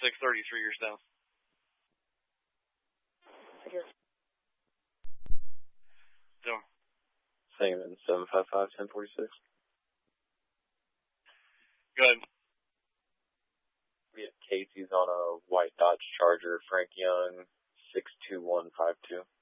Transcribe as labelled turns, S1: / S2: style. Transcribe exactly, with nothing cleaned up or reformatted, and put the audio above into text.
S1: six thirty-three, you're down. Doing.
S2: Same in seven five five, ten forty-six.
S1: Go ahead.
S2: We have Casey's on a white Dodge Charger, Frank Young, six two one five two.